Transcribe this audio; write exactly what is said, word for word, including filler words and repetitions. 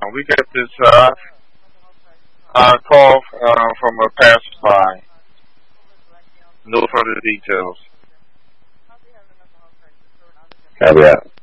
we got this uh, uh, call uh, from a passerby. No further details. Copy that.